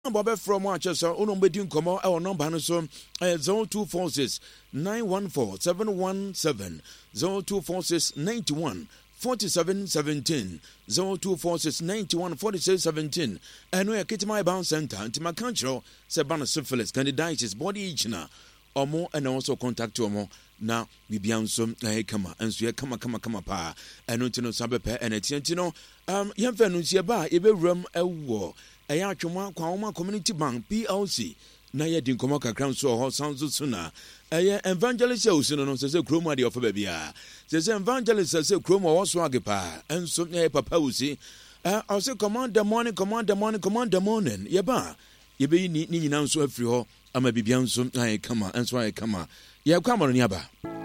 Bobby from Manchester, Unombedin Como, our number 0246 914 717 0246 91 47 17 0246 91 46 17 and we are getting my bounce center and my country Sabana syphilis candidiasis body itchna or more and also contact to more now we be on some kama and so kama pa and no sabe and it's yam fenusia ba ebe rum ewo eya atwoma kwa community bank PLC na ye din komo kakran so ho sanzo suna evangelist usino no se kroma de ofa bia se evangelist se kroma wo so agepa enso na papa usi I say command the morning ye ba ye be ni nyina nso afiri ho ama bibia nso kama enso kama ye kwa mo ni aba